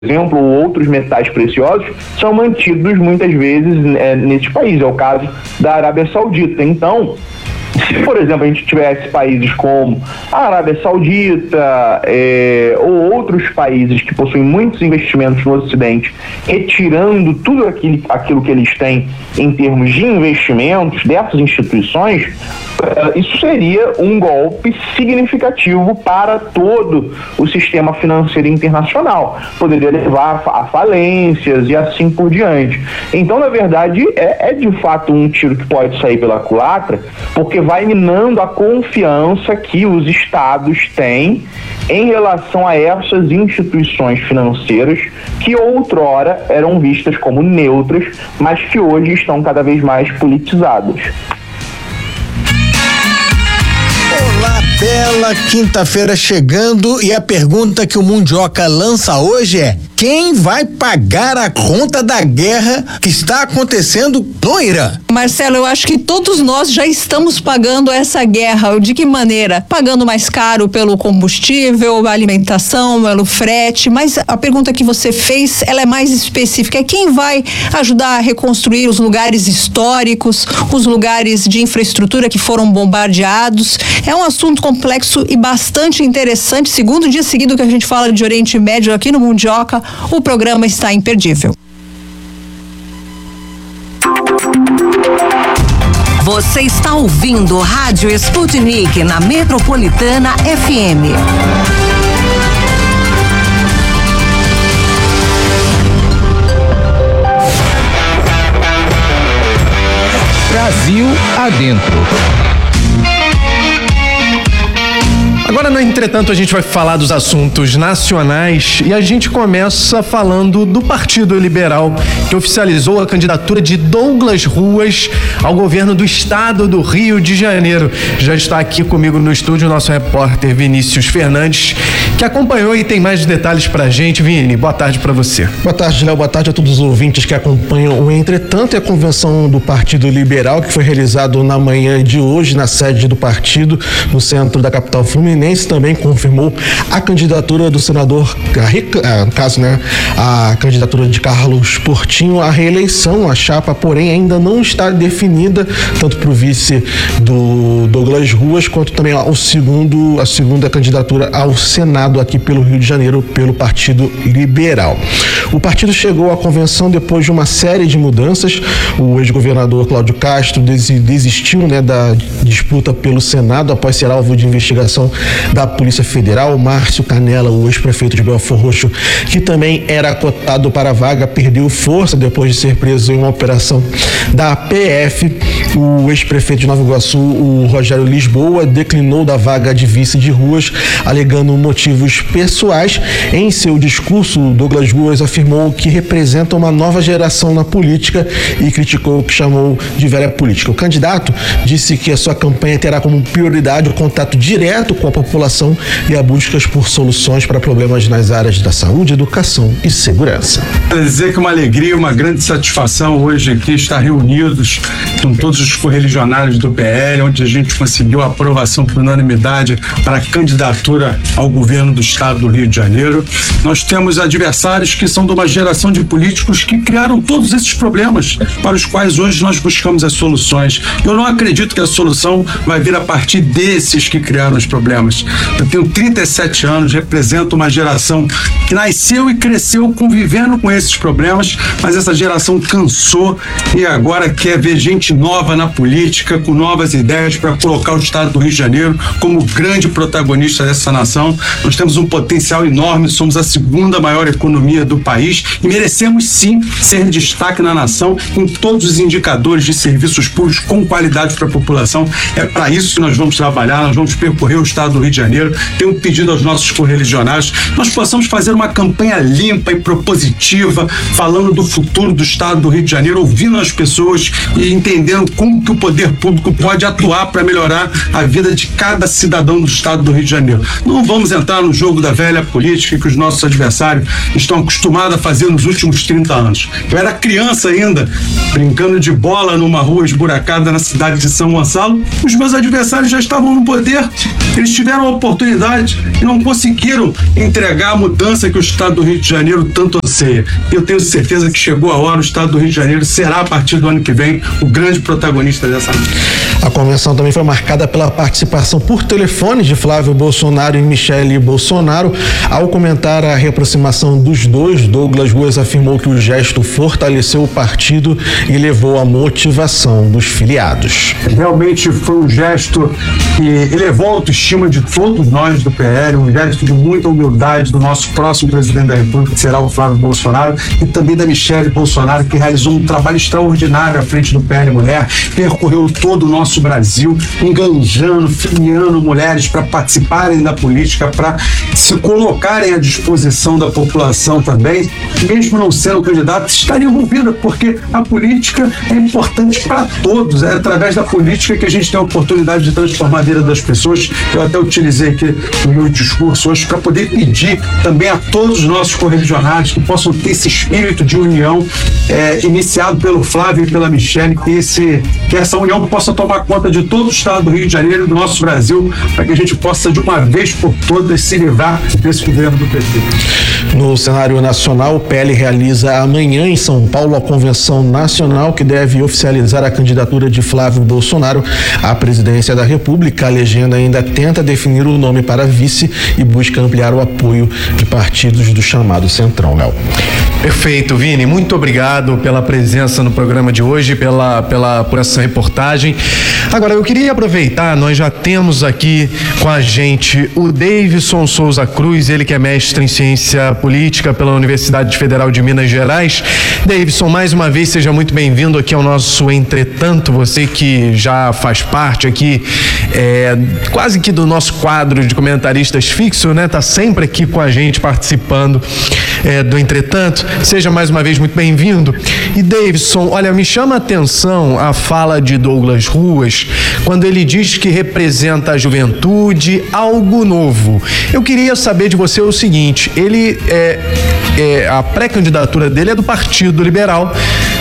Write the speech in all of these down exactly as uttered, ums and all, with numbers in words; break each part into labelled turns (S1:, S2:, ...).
S1: exemplo, ou outros metais preciosos, são mantidos muitas vezes é, nesse país. É o caso da Arábia Saudita. Então, se, por exemplo, a gente tivesse países como a Arábia Saudita é, ou outros países que possuem muitos investimentos no Ocidente, retirando tudo aquilo, aquilo que eles têm em termos de investimentos dessas instituições, isso seria um golpe significativo para todo o sistema financeiro internacional. Poderia levar a falências e assim por diante. Então, na verdade, é, é de fato um tiro que pode sair pela culatra, porque vai minando a confiança que os estados têm em relação a essas instituições financeiras que outrora eram vistas como neutras, mas que hoje estão cada vez mais politizadas.
S2: Olá, bela quinta-feira chegando, e a pergunta que o Mundioca lança hoje é: quem vai pagar a conta da guerra que está acontecendo no Irã?
S3: Marcelo, eu acho que todos nós já estamos pagando essa guerra. De que maneira? Pagando mais caro pelo combustível, alimentação, pelo frete, mas a pergunta que você fez, ela é mais específica. É quem vai ajudar a reconstruir os lugares históricos, os lugares de infraestrutura que foram bombardeados? É um assunto complexo e bastante interessante. Segundo dia seguido que a gente fala de Oriente Médio aqui no Mundioca, o programa está imperdível.
S4: Você está ouvindo Rádio Sputnik na Metropolitana F M.
S5: Brasil adentro. Agora, no entretanto, a gente vai falar dos assuntos nacionais e a gente começa falando do Partido Liberal, que oficializou a candidatura de Douglas Ruas ao governo do estado do Rio de Janeiro. Já está aqui comigo no estúdio o nosso repórter Vinícius Fernandes, que acompanhou e tem mais detalhes pra gente. Vini, boa tarde pra você.
S6: Boa tarde, Léo. Boa tarde a todos os ouvintes que acompanham o Entretanto. É a convenção do Partido Liberal, que foi realizado na manhã de hoje na sede do partido, no centro da capital fluminense. Também confirmou a candidatura do senador, no caso, né, a candidatura de Carlos Portinho à reeleição. A chapa, porém, ainda não está definida, tanto para o vice do Douglas Ruas, quanto também ao segundo, a segunda candidatura ao Senado aqui pelo Rio de Janeiro, pelo Partido Liberal. O partido chegou à convenção depois de uma série de mudanças. O ex-governador Cláudio Castro desistiu, né, da disputa pelo Senado após ser alvo de investigação da Polícia Federal. Márcio Canella, o ex-prefeito de Belford Roxo, que também era cotado para a vaga, perdeu força depois de ser preso em uma operação da P F. O ex-prefeito de Nova Iguaçu, o Rogério Lisboa, declinou da vaga de vice de Ruas, alegando motivos pessoais. Em seu discurso, Douglas Ruas afirmou que representa uma nova geração na política e criticou o que chamou de velha política. O candidato disse que a sua campanha terá como prioridade o contato direto com a população e a busca por soluções para problemas nas áreas da saúde, educação e segurança.
S7: Quero dizer que uma alegria, uma grande satisfação hoje aqui estar reunidos com todos os correligionários do P L, onde a gente conseguiu a aprovação por unanimidade para a candidatura ao governo do estado do Rio de Janeiro. Nós temos adversários que são de uma geração de políticos que criaram todos esses problemas para os quais hoje nós buscamos as soluções. Eu não acredito que a solução vai vir a partir desses que criaram os problemas. Eu tenho trinta e sete anos, represento uma geração que nasceu e cresceu convivendo com esses problemas, mas essa geração cansou e agora quer ver gente nova na política, com novas ideias para colocar o estado do Rio de Janeiro como grande protagonista dessa nação. Nós temos um potencial enorme, somos a segunda maior economia do país e merecemos sim ser destaque na nação em todos os indicadores de serviços públicos com qualidade para a população. É para isso que nós vamos trabalhar, nós vamos percorrer o estado do Rio de Janeiro. Tenho um pedido aos nossos correligionários, nós possamos fazer uma campanha limpa e propositiva, falando do futuro do estado do Rio de Janeiro, ouvindo as pessoas e entendendo como que o poder público pode atuar para melhorar a vida de cada cidadão do estado do Rio de Janeiro. Não vamos entrar no jogo da velha política que os nossos adversários estão acostumados a fazer nos últimos trinta anos. Eu era criança ainda, brincando de bola numa rua esburacada na cidade de São Gonçalo, os meus adversários já estavam no poder, eles tiveram a oportunidade e não conseguiram entregar a mudança que o estado do Rio de Janeiro tanto anseia. Eu tenho certeza que chegou a hora, o estado do Rio de Janeiro será, a partir do ano que vem, o grande protagonista dessa luta.
S6: A convenção também foi marcada pela participação por telefone de Flávio Bolsonaro e Michele Bolsonaro. Ao comentar a reaproximação dos dois, Douglas Ruas afirmou que o gesto fortaleceu o partido e levou à motivação dos filiados.
S7: Realmente foi um gesto que elevou a autoestima de todos nós do P L, um gesto de muita humildade do nosso próximo presidente da República, que será o Flávio Bolsonaro, e também da Michele Bolsonaro, que realizou um trabalho extraordinário à frente do P L Mulher, percorreu todo o nosso Brasil, enganjando, filiando mulheres para participarem da política, para se colocarem à disposição da população também, mesmo não sendo candidato, estarem envolvidas, porque a política é importante para todos, é através da política que a gente tem a oportunidade de transformar a vida das pessoas. Eu até utilizei aqui no meu discurso hoje para poder pedir também a todos os nossos correligionários que possam ter esse espírito de união é, iniciado pelo Flávio e pela Michele, que, esse, que essa união possa tomar conta de todo o estado do Rio de Janeiro e do nosso Brasil, para que a gente possa de uma vez por todas se livrar desse governo do P T.
S6: No cenário nacional, o P L realiza amanhã em São Paulo a convenção nacional que deve oficializar a candidatura de Flávio Bolsonaro à presidência da República. A legenda ainda tenta definir o nome para vice e busca ampliar o apoio de partidos do chamado Centrão, Léo.
S5: Perfeito, Vini. Muito obrigado pela presença no programa de hoje, pela, pela, por essa reportagem. Agora, eu queria aproveitar, nós já temos aqui com a gente o Davidson Souza Cruz, ele que é mestre em ciência política pela Universidade Federal de Minas Gerais. Davidson, mais uma vez, seja muito bem-vindo aqui ao nosso Entretanto, você que já faz parte aqui é, quase que do nosso quadro de comentaristas fixo, né? Tá sempre aqui com a gente participando é, do Entretanto. Seja mais uma vez muito bem-vindo. E Davidson, olha, me chama a atenção a fala de Douglas Ruas quando ele diz que representa a juventude, algo novo. Eu queria saber de você o seguinte, ele é, é a pré-candidatura dele é do Partido Liberal,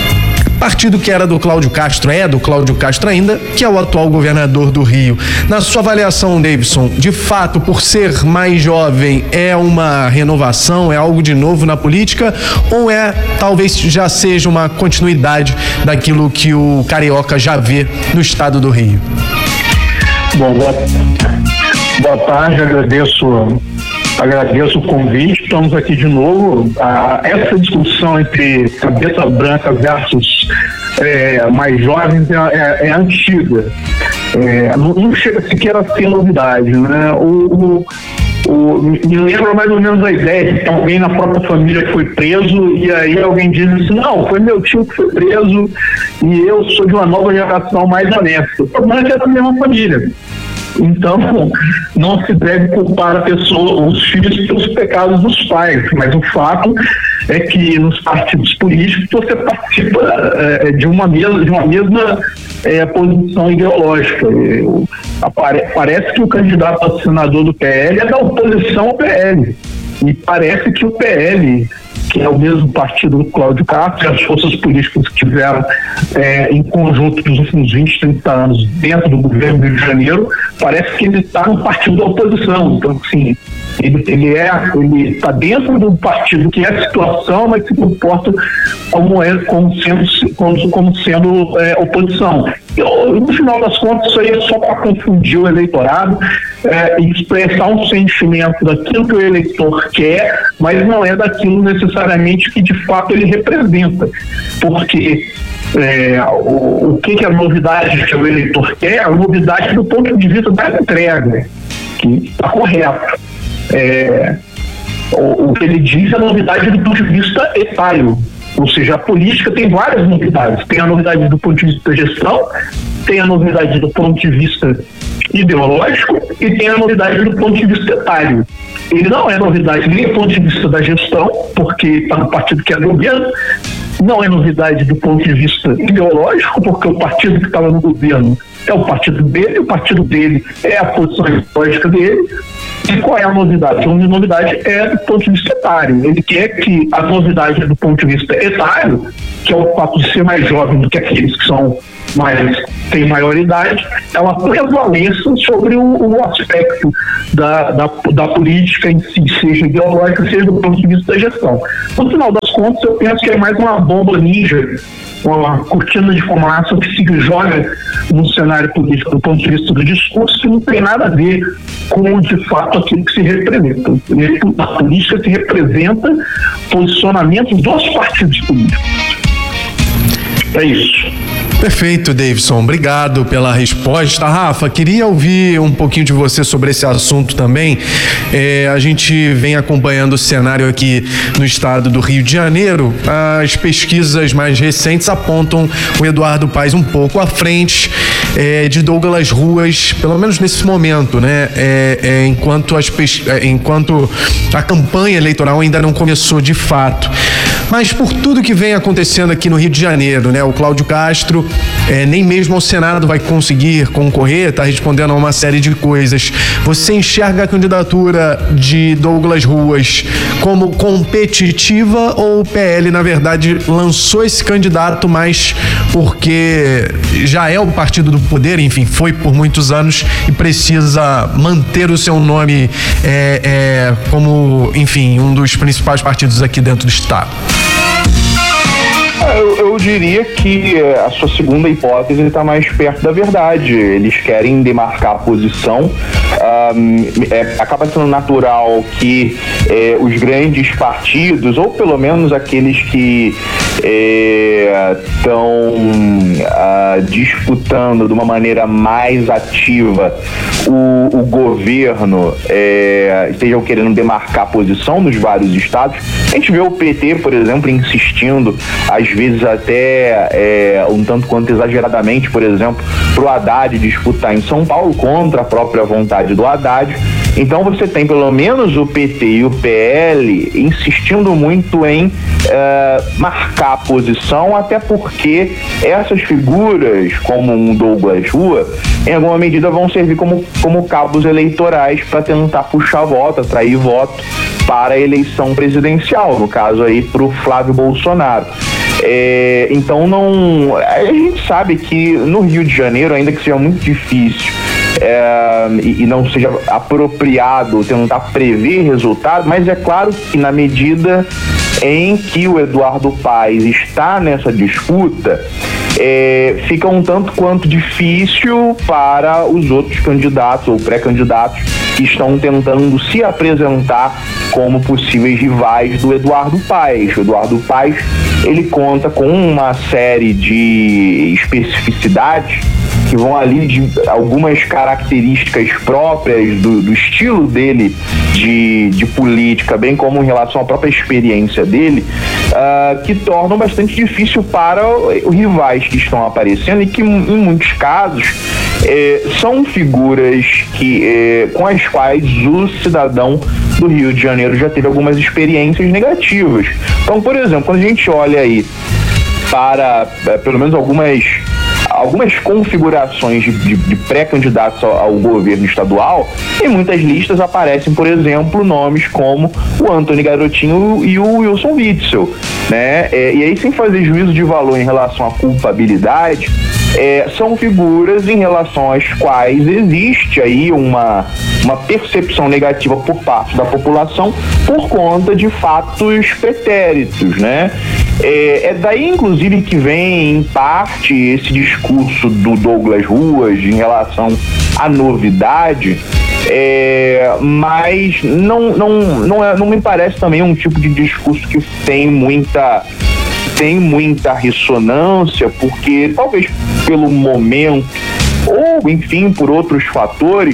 S5: partido que era do Cláudio Castro, é do Cláudio Castro ainda, que é o atual governador do Rio. Na sua avaliação, Davidson, de fato, por ser mais jovem, é uma renovação, é algo de novo na política, ou é, talvez já seja uma continuidade daquilo que o carioca já vê no estado do Rio?
S8: Bom, boa, boa tarde, agradeço Agradeço o convite, estamos aqui de novo. Ah, essa discussão entre cabeça branca versus é, mais jovens é, é, é antiga. É, não, não chega sequer a ser novidade, né? O, o, o, me lembra mais ou menos a ideia de que alguém na própria família foi preso e aí alguém diz assim, não, foi meu tio que foi preso e eu sou de uma nova geração mais honesta. O problema é que é da mesma família. Então, não se deve culpar a pessoa, os filhos, pelos pecados dos pais, mas o fato é que nos partidos políticos você participa é, de, uma mesma, de uma mesma é, posição ideológica. Eu, apare, parece que o candidato a senador do P L é da oposição ao P L, e parece que o P L, que é o mesmo partido do Cláudio Castro, e as forças políticas que tiveram é, em conjunto nos últimos vinte, trinta anos dentro do governo do Rio de Janeiro, parece que ele está no partido da oposição. Então, assim, ele ele é, ele está dentro do partido que é a situação, mas se comporta como, é, como sendo, como, como sendo é, oposição. Eu, no final das contas, isso aí é só para confundir o eleitorado é, e expressar um sentimento daquilo que o eleitor quer, mas não é daquilo necessariamente que de fato ele representa. Porque é, o, o que, que é a novidade que o eleitor quer? A novidade do ponto de vista da entrega, que está correto. É, o, o que ele diz é a novidade do ponto de vista etário. Ou seja, a política tem várias novidades. Tem a novidade do ponto de vista da gestão, tem a novidade do ponto de vista ideológico e tem a novidade do ponto de vista etário. Ele não é novidade nem do ponto de vista da gestão, porque está no partido que é governo, não é novidade do ponto de vista ideológico, porque o partido que estava no governo é o partido dele, o partido dele é a posição ideológica dele. E qual é a novidade? A novidade é do ponto de vista etário. Ele quer que a novidade do ponto de vista etário, que é o fato de ser mais jovem do que aqueles que são mais, têm maior idade, ela prevaleça sobre o, o aspecto da, da, da política em si, seja ideológica, seja do ponto de vista da gestão. No final das contas, eu penso que é mais uma bomba ninja, uma cortina de fumaça que se joga no cenário político do ponto de vista do discurso, que não tem nada a ver com, de fato, aquilo que se representa. A política se representa posicionamentos dos partidos políticos. É isso.
S5: Perfeito, Davidson. Obrigado pela resposta. Rafa, queria ouvir um pouquinho de você sobre esse assunto também. É, a gente vem acompanhando o cenário aqui no estado do Rio de Janeiro. As pesquisas mais recentes apontam o Eduardo Paes um pouco à frente é, de Douglas Ruas, pelo menos nesse momento, né? É, é, enquanto, as pes... enquanto a campanha eleitoral ainda não começou de fato. Mas por tudo que vem acontecendo aqui no Rio de Janeiro, né? O Cláudio Castro, é, nem mesmo ao Senado vai conseguir concorrer, está respondendo a uma série de coisas. Você enxerga a candidatura de Douglas Ruas como competitiva, ou o P L, na verdade, lançou esse candidato mais porque já é o partido do poder, enfim, foi por muitos anos e precisa manter o seu nome é, é, como, enfim, um dos principais partidos aqui dentro do estado?
S1: Eu, eu diria que a sua segunda hipótese está mais perto da verdade. Eles querem demarcar a posição. Um, é, acaba sendo natural que é, os grandes partidos, ou pelo menos aqueles que estão é, uh, disputando de uma maneira mais ativa o, o governo, é, estejam querendo demarcar a posição nos vários estados. A gente vê o P T, por exemplo, insistindo, às vezes até é, um tanto quanto exageradamente, por exemplo, para o Haddad disputar em São Paulo contra a própria vontade do Haddad. Então você tem pelo menos o P T e o P L insistindo muito em uh, marcar a posição, até porque essas figuras, como um Douglas Ruas, em alguma medida vão servir como, como cabos eleitorais para tentar puxar voto, atrair voto para a eleição presidencial, no caso aí para o Flávio Bolsonaro. É, então não, a gente sabe que no Rio de Janeiro, ainda que seja muito difícil é, e, e não seja apropriado tentar prever resultado, mas é claro que na medida em que o Eduardo Paes está nessa disputa, é, fica um tanto quanto difícil para os outros candidatos ou pré-candidatos que estão tentando se apresentar como possíveis rivais do Eduardo Paes. O Eduardo Paes, ele conta com uma série de especificidades que vão ali de algumas características próprias do, do estilo dele de, de política, bem como em relação à própria experiência dele, uh, que tornam bastante difícil para os rivais que estão aparecendo e que, em muitos casos, eh, são figuras que, eh, com as quais o cidadão do Rio de Janeiro já teve algumas experiências negativas. Então, por exemplo, quando a gente olha aí para, eh, pelo menos algumas algumas configurações de, de, de pré-candidatos ao, ao governo estadual, em muitas listas aparecem, por exemplo, nomes como o Antony Garotinho e o Wilson Witzel, né? É, e aí, sem fazer juízo de valor em relação à culpabilidade, é, são figuras em relação às quais existe aí uma, uma percepção negativa por parte da população por conta de fatos pretéritos, né? É, é daí, inclusive, que vem, em parte, esse discurso do Douglas Ruas em relação à novidade, é, mas não, não, não, é, não me parece também um tipo de discurso que tem muita, tem muita ressonância, porque talvez pelo momento, ou, enfim, por outros fatores,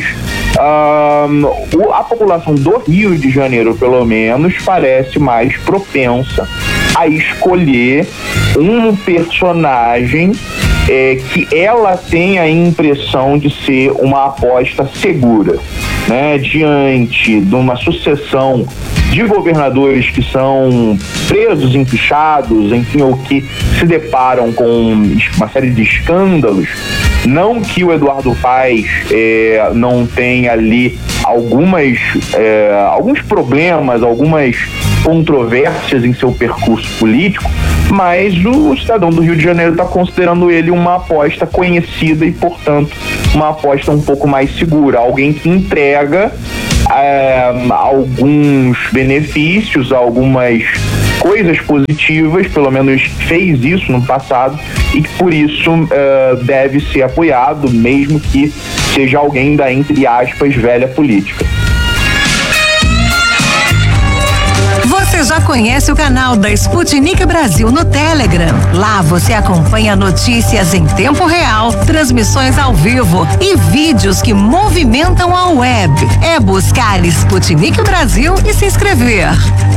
S1: um, a população do Rio de Janeiro, pelo menos, parece mais propensa a escolher um personagem é, que ela tem a impressão de ser uma aposta segura, né? Diante de uma sucessão de governadores que são presos, empichados, enfim, ou que se deparam com uma série de escândalos. Não que o Eduardo Paes é, não tenha ali algumas, é, alguns problemas, algumas controvérsias em seu percurso político, mas o cidadão do Rio de Janeiro está considerando ele uma aposta conhecida e, portanto, uma aposta um pouco mais segura, alguém que entrega é, alguns benefícios, algumas coisas positivas, pelo menos fez isso no passado, e que por isso uh, deve ser apoiado, mesmo que seja alguém da, entre aspas, velha política.
S4: Você já conhece o canal da Sputnik Brasil no Telegram? Lá você acompanha notícias em tempo real, transmissões ao vivo e vídeos que movimentam a web. É buscar Sputnik Brasil e se inscrever.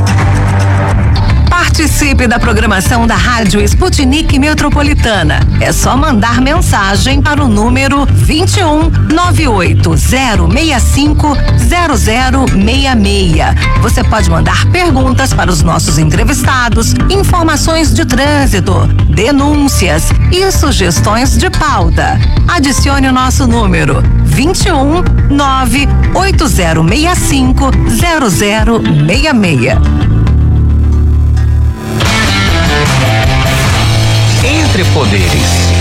S4: Participe da programação da Rádio Sputnik Metropolitana. É só mandar mensagem para o número vinte e um, nove oito zero seis cinco, zero zero seis seis. Você pode mandar perguntas para os nossos entrevistados, informações de trânsito, denúncias e sugestões de pauta. Adicione o nosso número vinte e um, nove oito zero seis cinco, zero zero seis seis.
S9: Entre Poderes.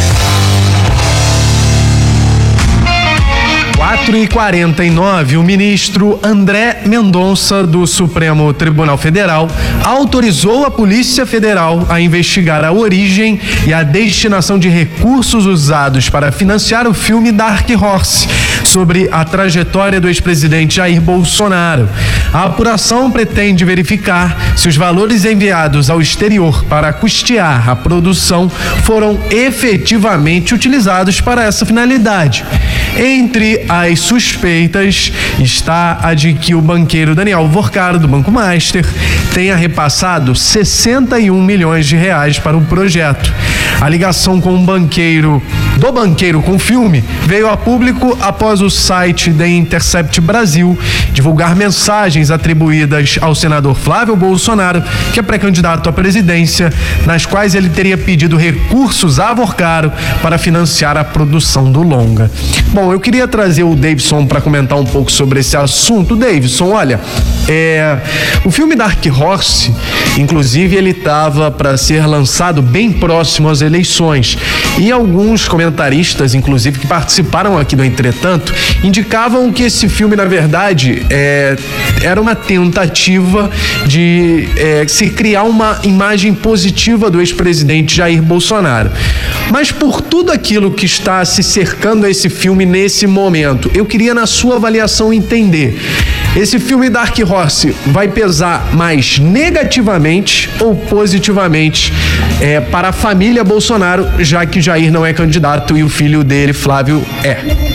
S5: quatro e quarenta e nove, o ministro André Mendonça, do Supremo Tribunal Federal, autorizou a Polícia Federal a investigar a origem e a destinação de recursos usados para financiar o filme Dark Horse, sobre a trajetória do ex-presidente Jair Bolsonaro. A apuração pretende verificar se os valores enviados ao exterior para custear a produção foram efetivamente utilizados para essa finalidade. Entre as suspeitas está a de que o banqueiro Daniel Vorcaro, do Banco Master, tenha repassado sessenta e um milhões de reais para o projeto. A ligação com o banqueiro, do banqueiro com o filme, veio a público após o site The Intercept Brasil divulgar mensagens atribuídas ao senador Flávio Bolsonaro, que é pré-candidato à presidência, nas quais ele teria pedido recursos a Vorcaro para financiar a produção do longa. Bom, eu queria trazer o Davidson para comentar um pouco sobre esse assunto. Davidson, olha, é, o filme Dark Horse, inclusive, ele estava para ser lançado bem próximo às eleições, e alguns comentaristas, inclusive, que participaram aqui do Entretanto, indicavam que esse filme, na verdade, é, era uma tentativa de é, se criar uma imagem positiva do ex-presidente Jair Bolsonaro. Mas por tudo aquilo que está se cercando a esse filme nesse momento, eu queria, na sua avaliação, entender: esse filme Dark Horse vai pesar mais negativamente ou positivamente é, para a família Bolsonaro, já que Jair não é candidato e o filho dele, Flávio, é?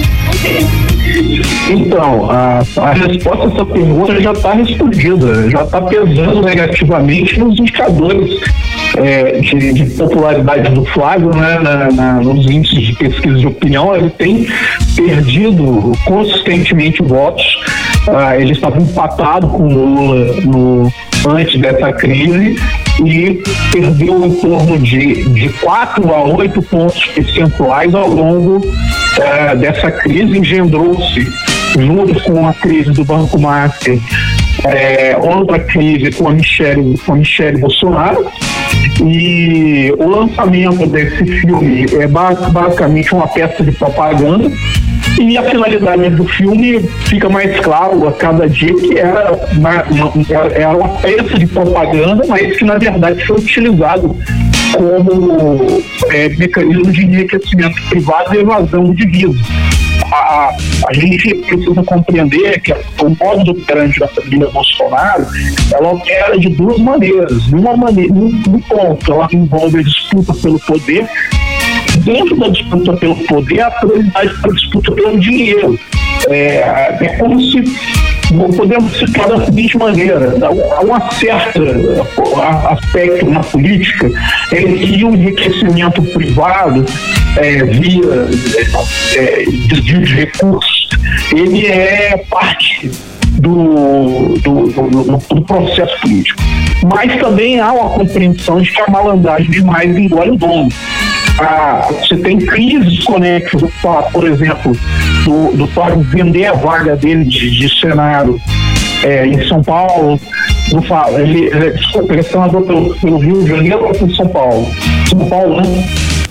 S8: Então, a, a resposta a essa pergunta já está respondida, já está pesando negativamente nos indicadores é, de, de popularidade do Flávio, né, na, na, nos índices de pesquisa de opinião. Ele tem perdido consistentemente votos. Ah, ele estava empatado com o Lula no, antes dessa crise e perdeu em torno de, de quatro a oito pontos percentuais ao longo eh, dessa crise. Engendrou-se, junto com a crise do Banco Master, eh, outra crise com a Michelle, com a Michelle Bolsonaro. E o lançamento desse filme é basicamente uma peça de propaganda. E a finalidade do filme fica mais claro a cada dia que era uma, uma, era uma peça de propaganda, mas que na verdade foi utilizado como é, mecanismo de enriquecimento privado e evasão de divisa. A, a gente precisa compreender que o modo operante da família Bolsonaro, ela opera de duas maneiras. Uma maneira, um ponto, ela envolve a disputa pelo poder. Dentro da disputa pelo poder, a prioridade para a disputa pelo dinheiro. É, é como se, podemos citar da seguinte maneira: há um certo aspecto na política em que o enriquecimento privado, é, via é, desvio de recursos, ele é parte do, do, do, do processo político. Mas também há uma compreensão de que a malandragem demais engole o dono. Ah, você tem crises conexas, por exemplo, do, do Flávio vender a vaga dele de, de Senado é, em São Paulo. Não fala, ele, ele, desculpa, ele é senador pelo, pelo Rio de Janeiro ou por São Paulo? São Paulo, né?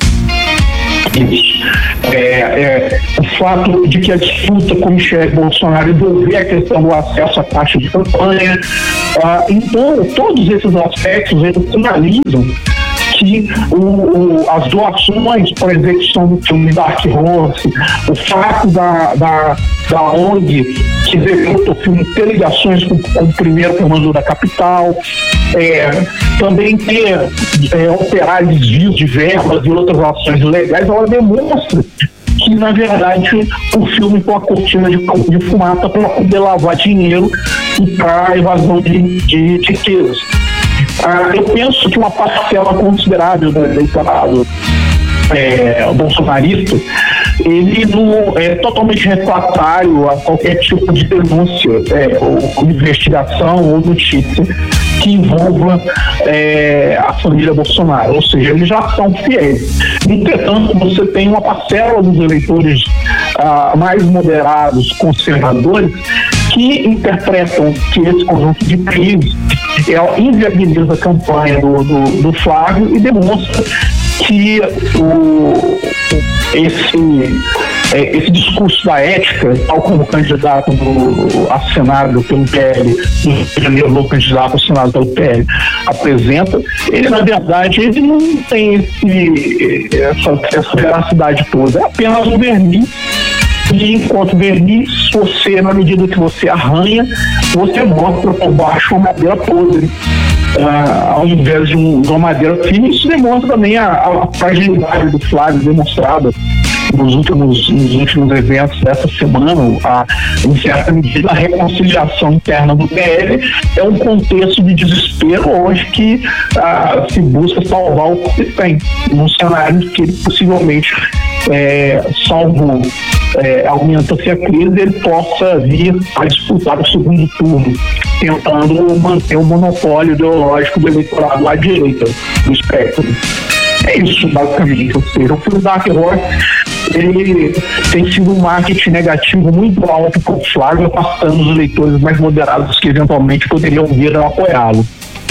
S8: Isso. É, é, o fato de que a disputa com Michele Bolsonaro envolver a questão do acesso à taxa de campanha. Ah, então, todos esses aspectos eles sinalizam que o, o, as doações para a execução do filme Dark Horse, o fato da, da, da O N G que executa o filme ter ligações com, com o primeiro comando da capital, é, também ter, é, operar desvios de verbas e outras ações legais, ela demonstra que, na verdade, o filme com a cortina de, de fumaça para poder lavar dinheiro e para evasão de, de, de riquezas. Ah, eu penso que uma parcela considerável do eleitorado é, bolsonarista, ele não é totalmente refratário a qualquer tipo de denúncia, é, ou investigação ou notícia que envolva é, a família Bolsonaro, ou seja, eles já são fiéis. Entretanto, você tem uma parcela dos eleitores ah, mais moderados, conservadores, que interpretam que esse conjunto de crises é, inviabiliza a campanha do, do, do Flávio e demonstra que o, esse, é, esse discurso da ética, tal como o candidato do, a Senado pelo P L, o primeiro candidato a Senado pelo P L, apresenta, ele na verdade ele não tem esse, essa, essa veracidade toda, é apenas um verniz. E enquanto verniz, você, na medida que você arranha, você mostra por baixo uma madeira podre, uh, ao invés de, um, de uma madeira firme. Isso demonstra também a, a fragilidade do Flávio demonstrada nos últimos, nos últimos eventos dessa semana. A, em certa medida, a reconciliação interna do P L é um contexto de desespero hoje que uh, se busca salvar o que tem, num cenário que ele possivelmente, é, salvo É, aumenta-se a crise, ele possa vir a disputar o segundo turno, tentando manter o monopólio ideológico do eleitorado à direita do espectro. É isso, basicamente. Ou seja, o filme Dark Horse, ele tem sido um marketing negativo muito alto para o Flávio, afastando os eleitores mais moderados que eventualmente poderiam vir a apoiá-lo.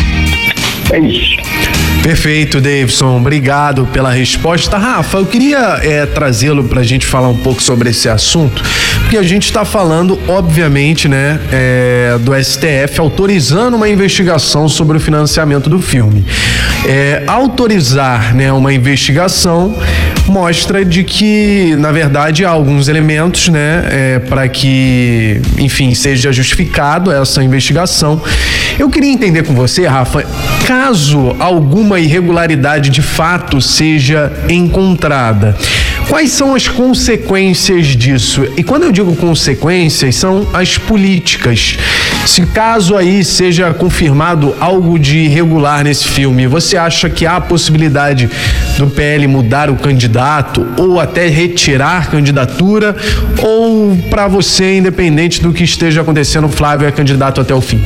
S8: É isso.
S5: Perfeito, Davidson. Obrigado pela resposta. Rafa, eu queria é, trazê-lo para a gente falar um pouco sobre esse assunto, porque a gente está falando, obviamente, né, é, do S T F autorizando uma investigação sobre o financiamento do filme. É, autorizar, né, uma investigação mostra de que, na verdade, há alguns elementos, né, é, para que, enfim, seja justificado essa investigação. Eu queria entender com você, Rafa, caso alguma irregularidade de fato seja encontrada, quais são as consequências disso? E quando eu digo consequências, são as políticas. Se caso aí seja confirmado algo de irregular nesse filme, você acha que há a possibilidade do P L mudar o candidato ou até retirar candidatura, ou para você, independente do que esteja acontecendo, o Flávio é candidato até o fim?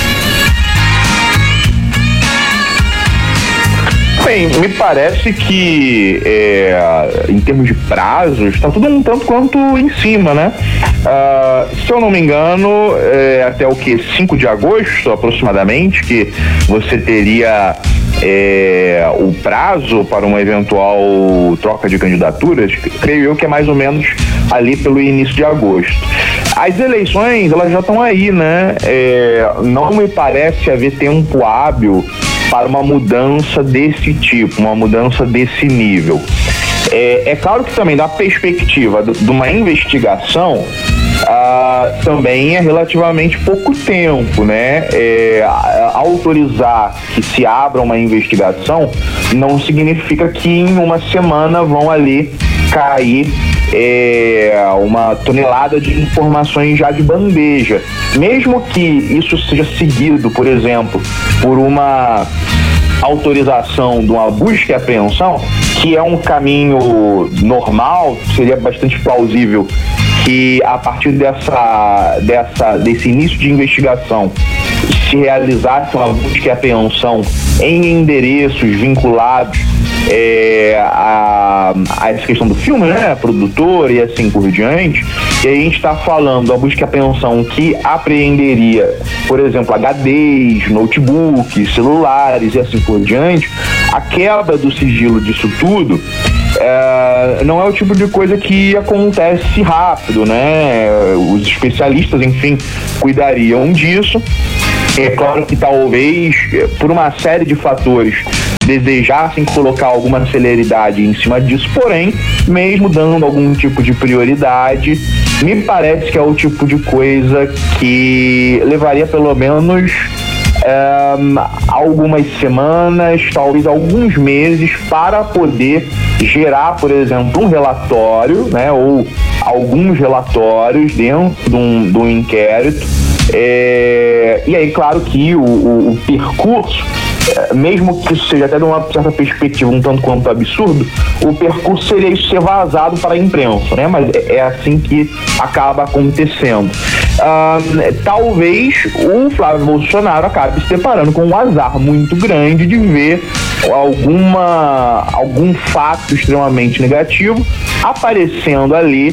S1: Bem, me parece que é, em termos de prazos está tudo um tanto quanto em cima, né? Uh, se eu não me engano, é até o que? cinco de agosto aproximadamente, que você teria é, o prazo para uma eventual troca de candidaturas. Creio eu que é mais ou menos ali pelo início de agosto. As eleições, elas já estão aí, né? É, não me parece haver tempo hábil para uma mudança desse tipo, uma mudança desse nível. É, é claro que também da perspectiva do, de uma investigação, ah, também é relativamente pouco tempo, né? É, a, a autorizar que se abra uma investigação não significa que em uma semana vão ali cair é, uma tonelada de informações já de bandeja. Mesmo que isso seja seguido, por exemplo, por uma autorização de uma busca e apreensão, que é um caminho normal, seria bastante plausível que a partir dessa, dessa, desse início de investigação se realizasse uma busca e apreensão em endereços vinculados é, a, a essa questão do filme, né, a produtora e assim por diante. E aí a gente está falando a busca e apreensão que apreenderia, por exemplo, H Ds, notebooks, celulares e assim por diante. A quebra do sigilo disso tudo é, não é o tipo de coisa que acontece rápido, né? Os especialistas, enfim, cuidariam disso. É claro que talvez, por uma série de fatores, desejassem colocar alguma celeridade em cima disso, porém, mesmo dando algum tipo de prioridade, me parece que é o tipo de coisa que levaria pelo menos um, algumas semanas, talvez alguns meses, para poder gerar, por exemplo, um relatório, né, ou alguns relatórios dentro de um, de um inquérito. É, e aí, claro que o, o, o percurso, é, mesmo que isso seja até de uma certa perspectiva um tanto quanto absurdo, o percurso seria isso ser vazado para a imprensa, né? Mas é, é assim que acaba acontecendo. Ah, talvez o Flávio Bolsonaro acabe se deparando com um azar muito grande de ver alguma, algum fato extremamente negativo aparecendo ali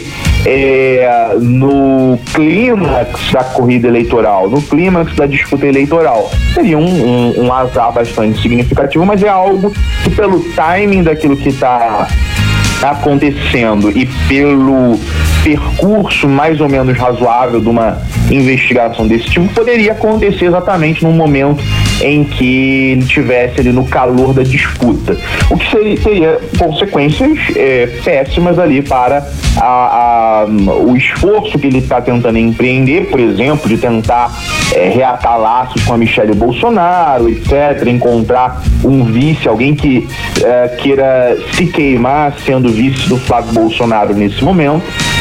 S1: é, no clímax da corrida eleitoral, no clímax da disputa eleitoral. Seria um, um, um azar bastante significativo, mas é algo que, pelo timing daquilo que está acontecendo e pelo percurso mais ou menos razoável de uma investigação desse tipo, poderia acontecer exatamente num momento em que ele estivesse ali no calor da disputa, o que seria, teria consequências é, péssimas ali para a, a, o esforço que ele está tentando empreender, por exemplo, de tentar é, reatar laços com a Michelle Bolsonaro, etcétera, encontrar um vice, alguém que é, queira se queimar sendo vice do Flávio Bolsonaro nesse momento.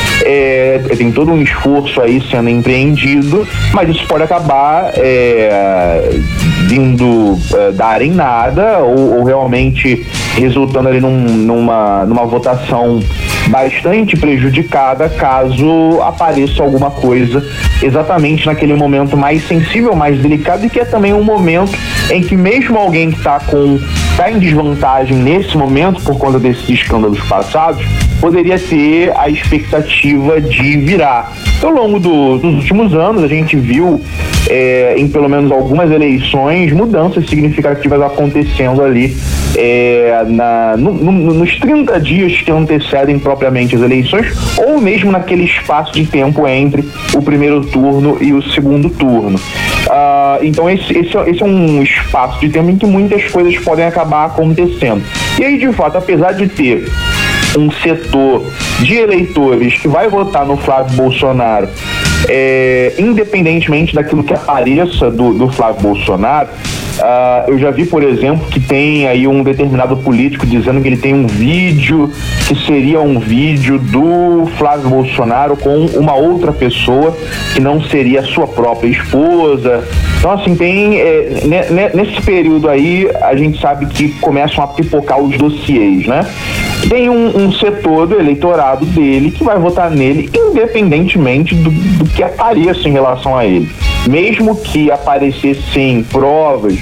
S1: É, tem todo um esforço aí sendo empreendido, mas isso pode acabar é, vindo é, dar em nada ou, ou realmente resultando ali num, numa, numa votação bastante prejudicada caso apareça alguma coisa exatamente naquele momento mais sensível, mais delicado, e que é também um momento em que mesmo alguém que está com está em desvantagem nesse momento por conta desses escândalos passados, poderia ter a expectativa de virar. Ao longo do, dos últimos anos, a gente viu é, em pelo menos algumas eleições mudanças significativas acontecendo ali é, na, no, no, nos trinta dias que antecedem propriamente as eleições, ou mesmo naquele espaço de tempo entre o primeiro turno e o segundo turno. Uh, então esse, esse, esse é um espaço de tempo em que muitas coisas podem acabar acontecendo. E aí, de fato, apesar de ter um setor de eleitores que vai votar no Flávio Bolsonaro, é, independentemente daquilo que apareça do, do Flávio Bolsonaro, uh, eu já vi, por exemplo, que tem aí um determinado político dizendo que ele tem um vídeo que seria um vídeo do Flávio Bolsonaro com uma outra pessoa que não seria a sua própria esposa. Então, assim, tem é, né, nesse período aí, a gente sabe que começam a pipocar os dossiês, né? Tem um, um setor do eleitorado dele que vai votar nele independentemente do, do que apareça em relação a ele. Mesmo que aparecessem provas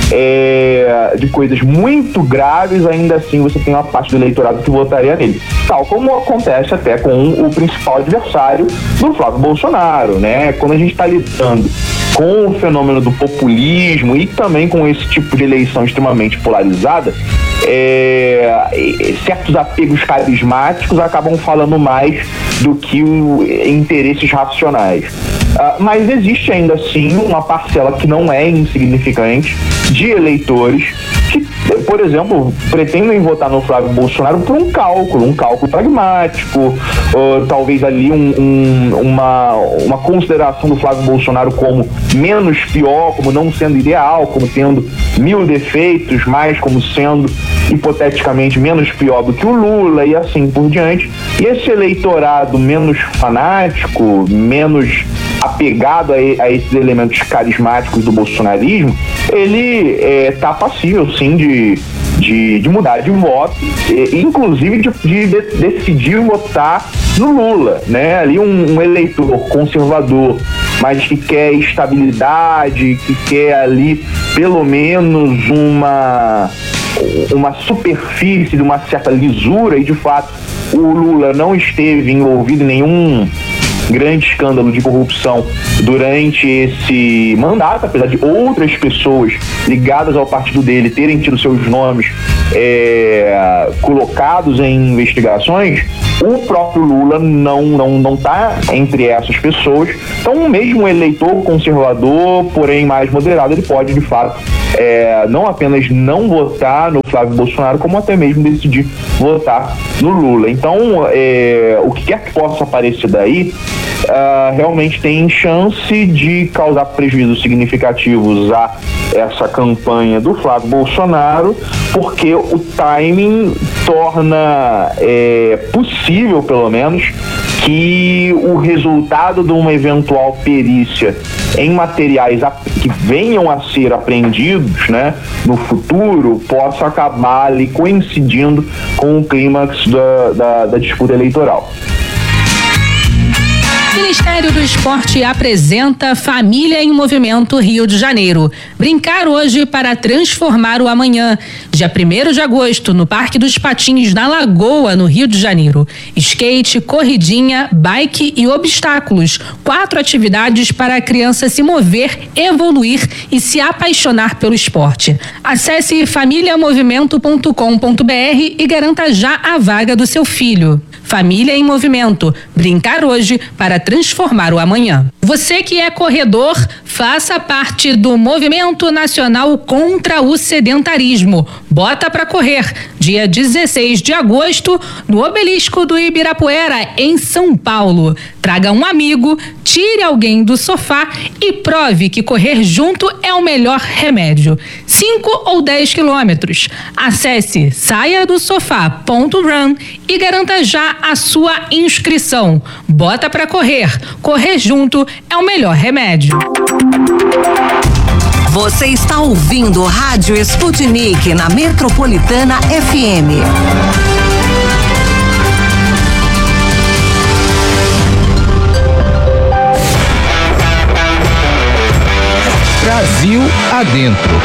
S1: é, de coisas muito graves, ainda assim você tem uma parte do eleitorado que votaria nele. Tal como acontece até com o principal adversário do Flávio Bolsonaro, né? Quando a gente está lidando com o fenômeno do populismo e também com esse tipo de eleição extremamente polarizada, é, certos apegos carismáticos acabam falando mais do que o, interesses racionais. Uh, mas existe ainda assim uma parcela que não é insignificante de eleitores que, por exemplo, pretendem votar no Flávio Bolsonaro por um cálculo, um cálculo pragmático, uh, talvez ali um, um, uma, uma consideração do Flávio Bolsonaro como menos pior, como não sendo ideal, como tendo mil defeitos, mas como sendo hipoteticamente menos pior do que o Lula e assim por diante. E esse eleitorado menos fanático, menos apegado a, a esses elementos carismáticos do bolsonarismo, ele está é, passível sim de, de, de mudar de voto, e, inclusive de, de, de decidir votar no Lula, né? Ali um, um eleitor conservador, mas que quer estabilidade, que quer ali pelo menos uma, uma superfície de uma certa lisura, e de fato o Lula não esteve envolvido em nenhum grande escândalo de corrupção durante esse mandato, apesar de outras pessoas ligadas ao partido dele terem tido seus nomes é, colocados em investigações. O próprio Lula não não não está entre essas pessoas. Então, mesmo um eleitor conservador, porém mais moderado, ele pode, de fato, é, não apenas não votar no Flávio Bolsonaro, como até mesmo decidir votar no Lula. Então, é, o que quer que possa aparecer daí, Uh, realmente tem chance de causar prejuízos significativos a essa campanha do Flávio Bolsonaro, porque o timing torna é, possível, pelo menos, que o resultado de uma eventual perícia em materiais que venham a ser apreendidos, né, no futuro, possa acabar ali coincidindo com o clímax da, da, da disputa eleitoral.
S10: Ministério do Esporte apresenta Família em Movimento Rio de Janeiro. Brincar hoje para transformar o amanhã. Dia primeiro de agosto, no Parque dos Patins, na Lagoa, no Rio de Janeiro. Skate, corridinha, bike e obstáculos. Quatro atividades para a criança se mover, evoluir e se apaixonar pelo esporte. Acesse família movimento ponto com ponto br e garanta já a vaga do seu filho. Família em Movimento. Brincar hoje para transformar o amanhã. Você que é corredor, faça parte do Movimento Nacional contra o Sedentarismo. Bota pra correr. Dia dezesseis de agosto, no Obelisco do Ibirapuera, em São Paulo. Traga um amigo, tire alguém do sofá e prove que correr junto é o melhor remédio. cinco ou dez quilômetros. Acesse saia do sofá ponto run e garanta já a sua inscrição. Bota pra correr. Correr junto é o melhor remédio.
S4: Você está ouvindo Rádio Sputnik na Metropolitana F M.
S9: Brasil adentro.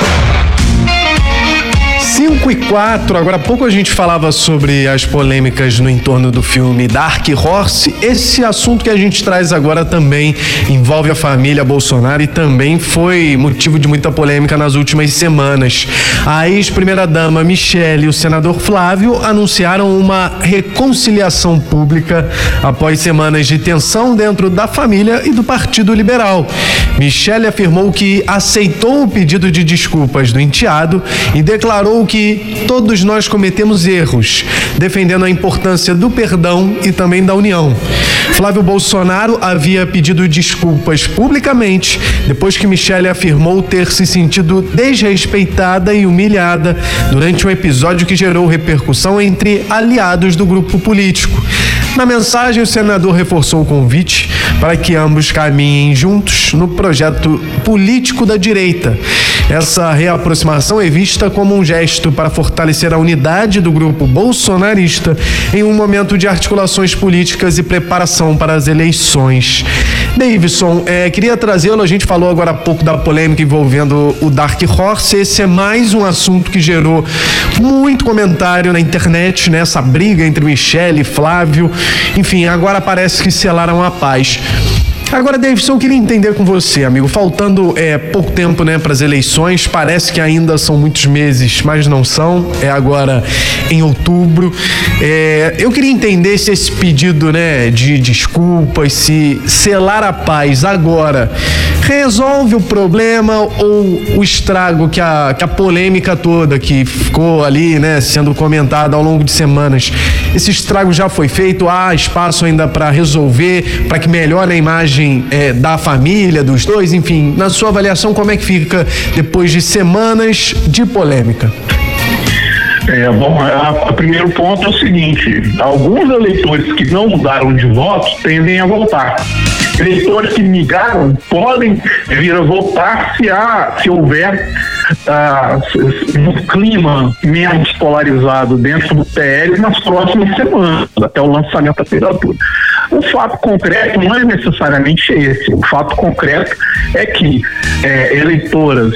S5: cinco e quatro, agora há pouco a gente falava sobre as polêmicas no entorno do filme Dark Horse. Esse assunto que a gente traz agora também envolve a família Bolsonaro e também foi motivo de muita polêmica nas últimas semanas. A ex-primeira-dama Michele e o senador Flávio anunciaram uma reconciliação pública após semanas de tensão dentro da família e do Partido Liberal. Michele afirmou que aceitou o pedido de desculpas do enteado e declarou que todos nós cometemos erros, defendendo a importância do perdão e também da união. Flávio Bolsonaro havia pedido desculpas publicamente depois que Michele afirmou ter se sentido desrespeitada e humilhada durante um episódio que gerou repercussão entre aliados do grupo político. Na mensagem, o senador reforçou o convite para que ambos caminhem juntos no projeto político da direita. Essa reaproximação é vista como um gesto para fortalecer a unidade do grupo bolsonarista em um momento de articulações políticas e preparação para as eleições. Davidson, é, queria trazê-lo, a gente falou agora há pouco da polêmica envolvendo o Dark Horse. Esse é mais um assunto que gerou muito comentário na internet, né? Essa briga entre Michele e Flávio. Enfim, agora parece que selaram a paz. Agora, Davidson, eu queria entender com você, amigo, faltando é, pouco tempo, né, para as eleições, parece que ainda são muitos meses, mas não são, é agora em outubro. É, eu queria entender se esse pedido, né, de desculpas, se selar a paz agora resolve o problema ou o estrago que a, que a polêmica toda que ficou ali, né, sendo comentada ao longo de semanas, esse estrago já foi feito, há espaço ainda para resolver, para que melhore a imagem É, da família, dos dois, enfim, na sua avaliação, como é que fica depois de semanas de polêmica?
S8: É, bom, o primeiro ponto é o seguinte: alguns eleitores que não mudaram de voto tendem a voltar. eleitores que migraram podem vir a votar se, há, se houver uh, um clima menos polarizado dentro do P L nas próximas semanas, até o lançamento da candidatura. O fato concreto não é necessariamente esse. O fato concreto é que é, eleitoras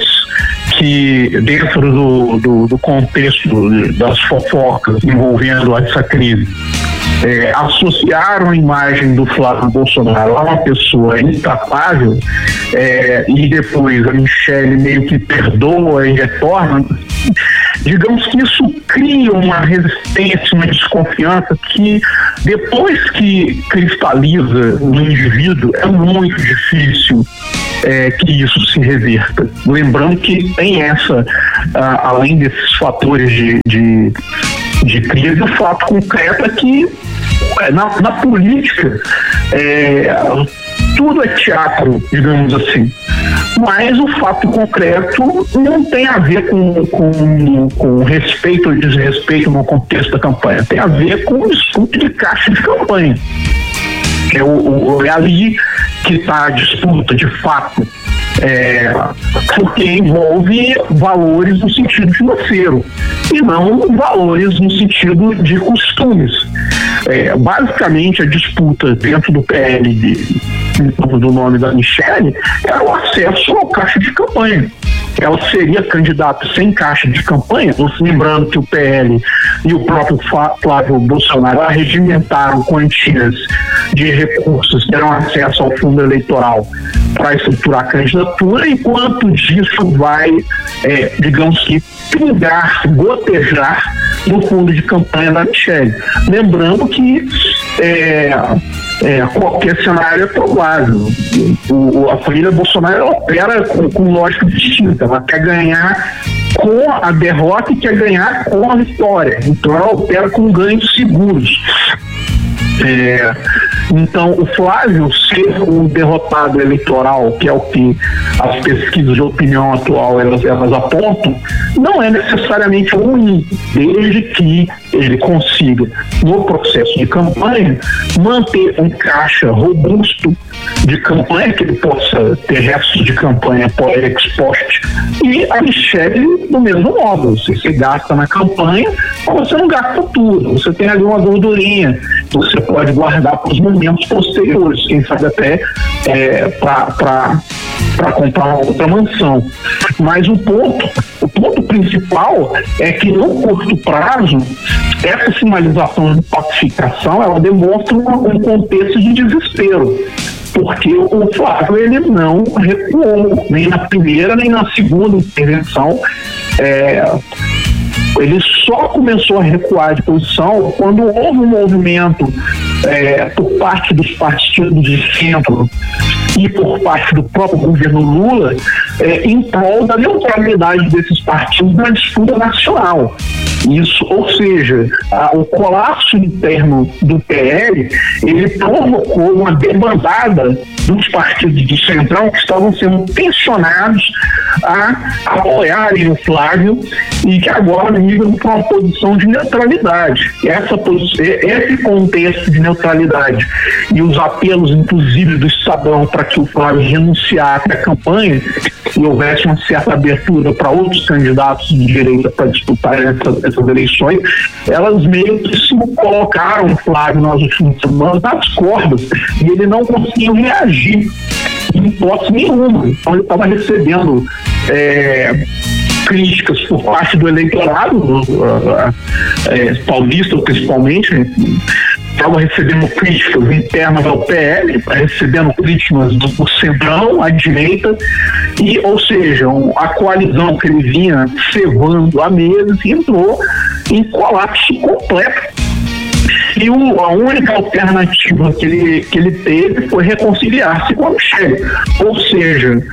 S8: que dentro do, do, do contexto das fofocas envolvendo essa crise É, associaram a imagem do Flávio Bolsonaro a uma pessoa intapável, é, e depois a Michelle meio que perdoa e retorna, digamos que isso cria uma resistência, uma desconfiança que depois que cristaliza no indivíduo é muito difícil é, que isso se reverta. Lembrando que tem essa, a, além desses fatores de, de, de crise, o fato concreto é que Na, na política, é, tudo é teatro, digamos assim. Mas o fato concreto não tem a ver com, com, com respeito ou desrespeito no contexto da campanha. Tem a ver com o disputa de caixa de campanha. É, o, o, é ali que está a disputa, de fato. É, porque envolve valores no sentido financeiro e não valores no sentido de costumes. É, basicamente a disputa dentro do P L de, do nome da Michelle era o acesso ao caixa de campanha. Ela seria candidata sem caixa de campanha, lembrando que o P L e o próprio Flávio Bolsonaro arregimentaram quantias de recursos que deram acesso ao fundo eleitoral para estruturar a candidatura, enquanto disso vai, é, digamos que, pingar, gotejar no fundo de campanha da Michelle. Lembrando que é, é, qualquer cenário é provável. O, a família Bolsonaro opera com, com lógica distinta. Ela quer ganhar com a derrota e quer ganhar com a vitória. Então ela opera com ganhos seguros. É, então o Flávio ser um derrotado eleitoral, que é o que as pesquisas de opinião atual elas, elas apontam, não é necessariamente ruim, desde que ele consiga, no processo de campanha, manter um caixa robusto de campanha, que ele possa ter restos de campanha ex-post, e a Michelle do mesmo modo. Você, você gasta na campanha, mas você não gasta tudo, você tem ali uma gordurinha, você pode guardar para os momentos posteriores, quem sabe até é, para comprar uma outra mansão. Mas o ponto, o ponto principal é que no curto prazo essa sinalização de pacificação ela demonstra um, um contexto de desespero, porque o Flávio ele não recuou nem na primeira nem na segunda intervenção. É, ele só começou a recuar de posição quando houve um movimento é, por parte dos partidos de centro e por parte do próprio governo Lula é, em prol da neutralidade desses partidos na disputa nacional. Isso, ou seja, a, o colapso interno do P L ele provocou uma debandada dos partidos do Centrão que estavam sendo tensionados a apoiarem o Flávio e que agora migram para uma posição de neutralidade. Essa, esse contexto de neutralidade e os apelos, inclusive, do Estadão para que o Flávio renunciasse à campanha e houvesse uma certa abertura para outros candidatos de direita para disputar essas, essas eleições, elas meio que se colocaram o Flávio nas últimas semanas nas cordas e ele não conseguiu reagir em hipótese nenhuma. Então ele estava recebendo é, críticas por parte do eleitorado uh, uh, é, paulista principalmente, estava recebendo críticas internas ao P L, recebendo críticas do, do Centrão, à direita, e, ou seja, um, a coalizão que ele vinha cevando há meses entrou em colapso completo. E o, a única alternativa que ele, que ele teve foi reconciliar-se com a Michelle. Ou seja,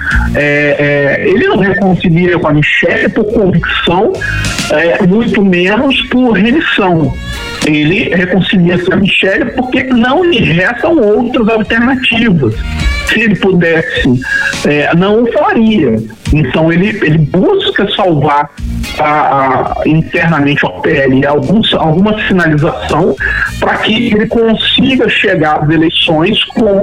S8: é, é, ele não reconcilia com a Michelle por convicção, é, muito menos por remissão. Ele reconcilia-se com a Michelle porque não lhe restam outras alternativas. Se ele pudesse, é, não o faria. Então ele, ele busca salvar a, a, internamente o P L algum, alguma sinalização para que ele consiga chegar às eleições com,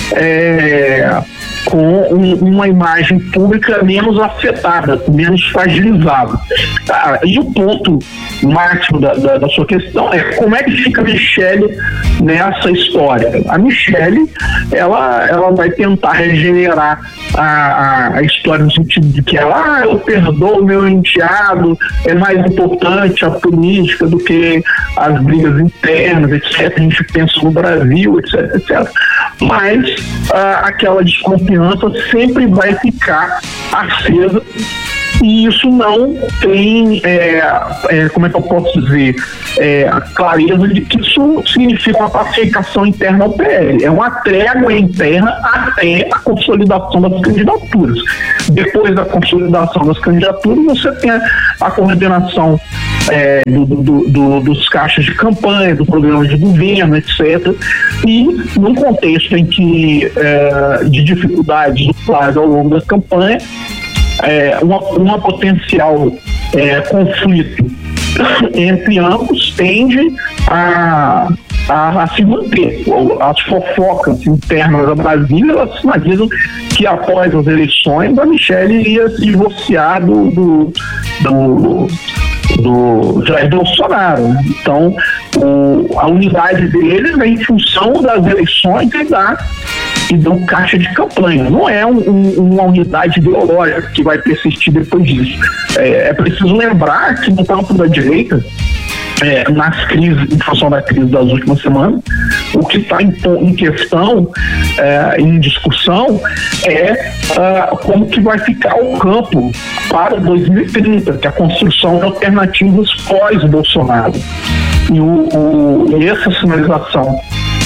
S8: é, com um, uma imagem pública menos afetada, menos fragilizada. Ah, e o ponto máximo da, da, da sua questão é como é que fica a Michelle nessa história. A Michelle, ela, ela vai tentar regenerar a, a, a história no sentido de que ela, ah, eu perdoo o meu enteado, é mais importante a política do que as brigas internas, etcétera. A gente pensa no Brasil, etc, etcétera. Mas ah, aquela desconfiança sempre vai ficar acesa. E isso não tem, é, é, como é que eu posso dizer, é, a clareza de que isso significa uma pacificação interna ao P L. É uma trégua interna até a consolidação das candidaturas. Depois da consolidação das candidaturas, você tem a, a coordenação é, do, do, do, dos caixas de campanha, do programa de governo, etcétera. E num contexto em que é, de dificuldades do Flávio ao longo da campanha, É, uma, uma potencial é, conflito entre ambos tende a, a, a se manter. As fofocas internas da Brasília, elas sinalizam que após as eleições a Michelle iria se divorciar do, do, do, do Jair Bolsonaro. Então, o, a unidade deles é em função das eleições e da e do caixa de campanha. Não é um, um, uma unidade ideológica que vai persistir depois disso. É, é preciso lembrar que no campo da direita, é, nas crises, em função da crise das últimas semanas, o que está em, em questão, é, em discussão, é uh, como que vai ficar o campo para dois mil e trinta, que é a construção de alternativas pós-Bolsonaro. E, o, o, e essa sinalização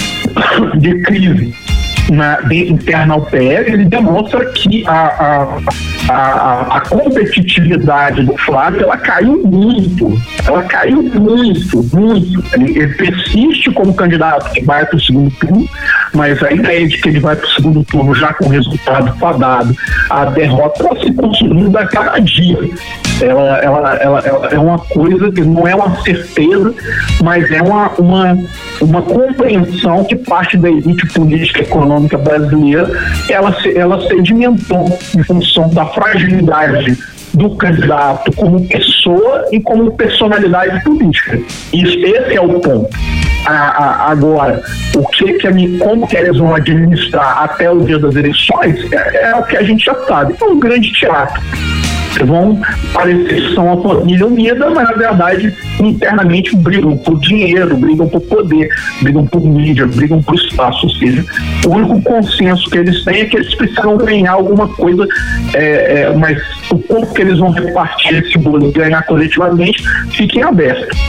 S8: de crise Na, de, interna ao P L, ele demonstra que a, a, a, a competitividade do Flávio, ela caiu muito, ela caiu muito, muito. Ele, ele persiste como candidato que vai para o segundo turno, mas a ideia de que ele vai para o segundo turno já com resultado fadado, a derrota ela se construindo a cada dia. Ela, ela, ela, ela é uma coisa que não é uma certeza, mas é uma, uma, uma compreensão que parte da elite política e econômica brasileira, ela, ela sedimentou em função da fragilidade do candidato como pessoa e como personalidade política. Isso, esse é o ponto. A, a, agora, o que que a, como que eles vão administrar até o dia das eleições é, é o que a gente já sabe. É um grande teatro. Vão parecer que são uma família unida, mas na verdade internamente brigam por dinheiro, brigam por poder, brigam por mídia, brigam por espaço. Ou seja, o único consenso que eles têm é que eles precisam ganhar alguma coisa, é, é, mas o quanto que eles vão repartir esse bolo e ganhar coletivamente, fiquem abertos.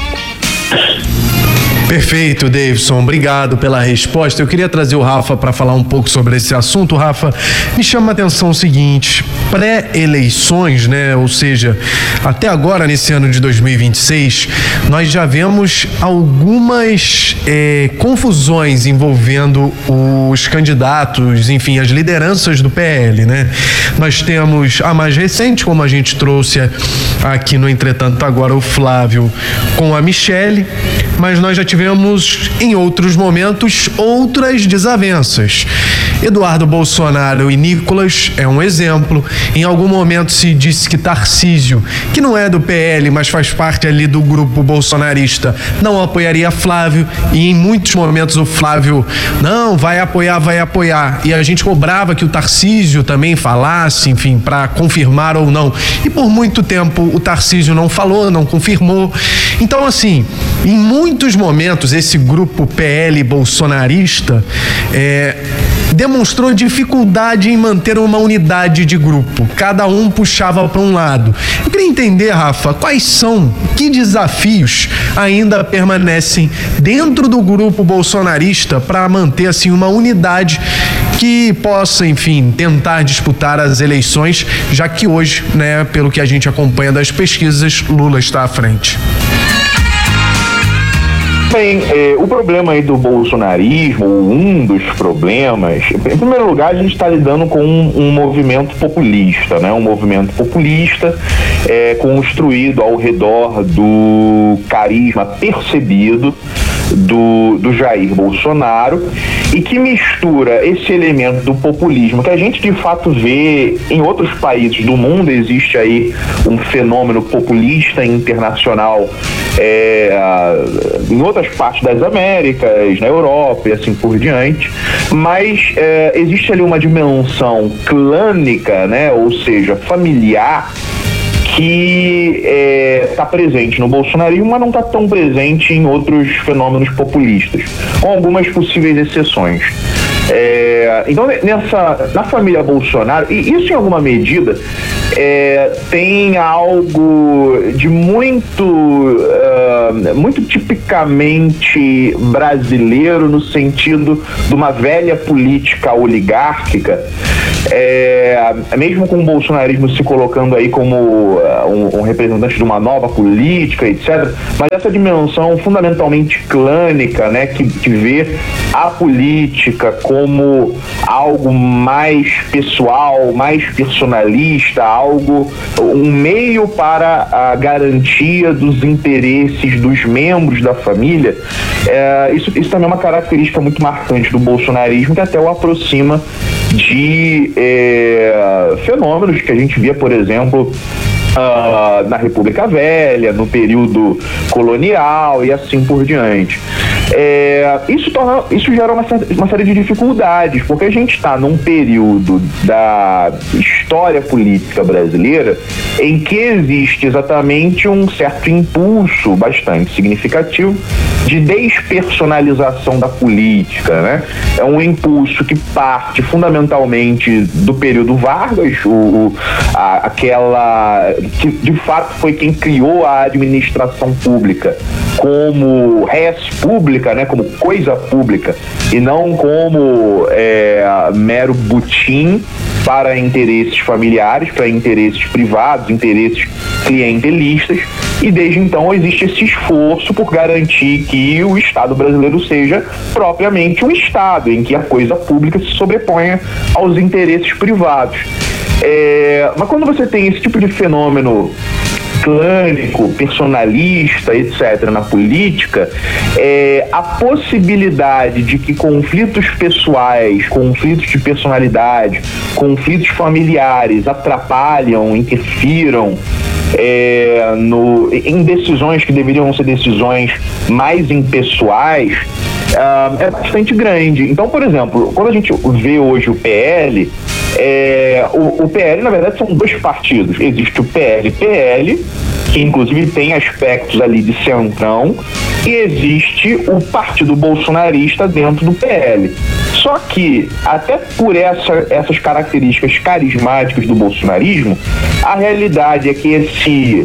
S5: Perfeito, Davidson. Obrigado pela resposta. Eu queria trazer o Rafa para falar um pouco sobre esse assunto. Rafa, me chama a atenção o seguinte: pré-eleições, né? Ou seja, até agora, nesse ano de dois mil e vinte e seis, nós já vemos algumas é, confusões envolvendo os candidatos, enfim, as lideranças do P L, né? Nós temos a mais recente, como a gente trouxe aqui no Entretanto Agora, o Flávio com a Michelle, mas nós já tivemos Tivemos em outros momentos outras desavenças. Eduardo Bolsonaro e Nicolas é um exemplo. Em algum momento se disse que Tarcísio, que não é do P L, mas faz parte ali do grupo bolsonarista, não apoiaria Flávio, e em muitos momentos o Flávio não, vai apoiar, vai apoiar. E a gente cobrava que o Tarcísio também falasse, enfim, para confirmar ou não. E por muito tempo o Tarcísio não falou, não confirmou. Então, assim, em muitos momentos esse grupo P L bolsonarista é, demonstrou dificuldade em manter uma unidade de grupo. Cada um puxava para um lado. Eu queria entender, Rafa, quais são, que desafios ainda permanecem dentro do grupo bolsonarista para manter assim uma unidade que possa, enfim, tentar disputar as eleições, já que hoje, né, pelo que a gente acompanha das pesquisas, Lula está à frente.
S1: Bem, é, o problema aí do bolsonarismo, um dos problemas, em primeiro lugar, a gente está lidando com um, um movimento populista, né? Um movimento populista é, construído ao redor do carisma percebido do, do Jair Bolsonaro e que mistura esse elemento do populismo que a gente de fato vê em outros países do mundo. Existe aí um fenômeno populista internacional é, em outras partes das Américas, na Europa e assim por diante, mas é, existe ali uma dimensão clânica, né, ou seja, familiar, que está é, presente no bolsonarismo, mas não está tão presente em outros fenômenos populistas, com algumas possíveis exceções. É, então, nessa, na família Bolsonaro, e isso em alguma medida é, tem algo de muito, uh, muito tipicamente brasileiro, no sentido de uma velha política oligárquica, é, mesmo com o bolsonarismo se colocando aí como uh, um, um representante de uma nova política, etcétera, mas essa dimensão fundamentalmente clânica, né, que, que vê a política como algo mais pessoal, mais personalista, algo, um meio para a garantia dos interesses dos membros da família. É, isso, isso também é uma característica muito marcante do bolsonarismo, que até o aproxima de é, fenômenos que a gente via, por exemplo, Uh, na República Velha, no período colonial e assim por diante. É, isso, torna, isso gera uma, uma série de dificuldades, porque a gente está num período da história política brasileira em que existe exatamente um certo impulso bastante significativo de despersonalização da política, né? É um impulso que parte fundamentalmente do período Vargas, o, o, a, aquela que de fato foi quem criou a administração pública como res pública, né, como coisa pública, e não como é, mero butim para interesses familiares, para interesses privados, interesses clientelistas. E desde então existe esse esforço por garantir que o Estado brasileiro seja propriamente um Estado, em que a coisa pública se sobreponha aos interesses privados. É, mas quando você tem esse tipo de fenômeno clânico, personalista, etcétera, na política, é, a possibilidade de que conflitos pessoais, conflitos de personalidade, conflitos familiares atrapalham, interfiram é, no, em decisões que deveriam ser decisões mais impessoais, uh, é bastante grande. Então, por exemplo, quando a gente vê hoje o P L, É, o, o P L, na verdade, são dois partidos. Existe o P L P L, que inclusive tem aspectos ali de centrão, e existe o partido bolsonarista dentro do P L. Só que, até por essa, essas características carismáticas do bolsonarismo, a realidade é que esse...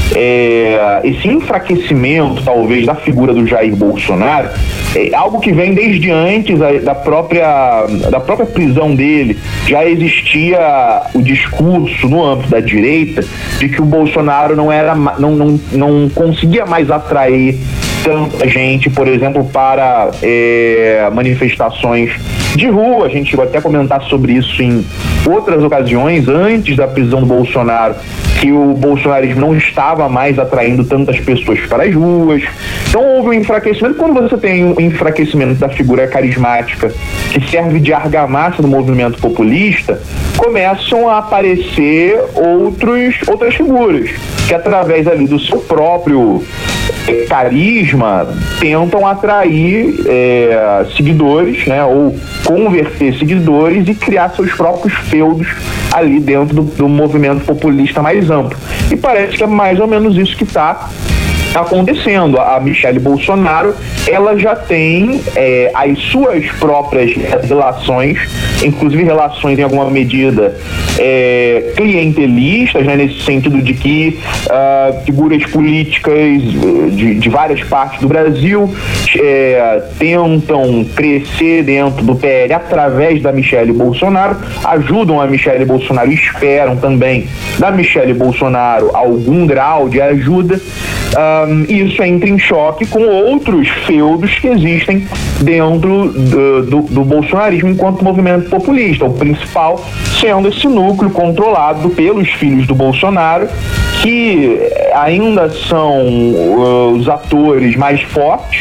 S1: É, esse enfraquecimento, talvez, da figura do Jair Bolsonaro é algo que vem desde antes da própria, da própria prisão dele. Já existia o discurso no âmbito da direita de que o Bolsonaro não, era, não, não, não conseguia mais atrair tanta gente, por exemplo, para é, manifestações de rua. A gente chegou até a comentar sobre isso em outras ocasiões, antes da prisão do Bolsonaro, que o bolsonarismo não estava mais atraindo tantas pessoas para as ruas. Então houve um enfraquecimento. Quando você tem um enfraquecimento da figura carismática que serve de argamassa no movimento populista, começam a aparecer outros, outras figuras que, através ali do seu próprio carisma, tentam atrair é, seguidores, né, ou converter seguidores e criar seus próprios feudos ali dentro do, do movimento populista mais amplo. E parece que é mais ou menos isso que está acontecendo. A Michelle Bolsonaro, ela já tem é, as suas próprias relações, inclusive relações em alguma medida é, clientelistas, né, nesse sentido de que uh, figuras políticas de, de várias partes do Brasil é, tentam crescer dentro do P L através da Michelle Bolsonaro, ajudam a Michelle Bolsonaro, esperam também da Michelle Bolsonaro algum grau de ajuda. Um, isso entra em choque com outros feudos que existem dentro do, do, do bolsonarismo enquanto movimento populista, o principal sendo esse núcleo controlado pelos filhos do Bolsonaro, que ainda são uh, os atores mais fortes